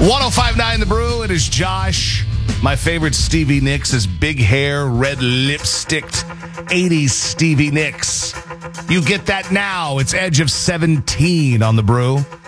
1059 The Brew. It is Josh. My favorite Stevie Nicks is big hair, red lipsticked 80s Stevie Nicks. You get that now. It's Edge of 17 on The Brew.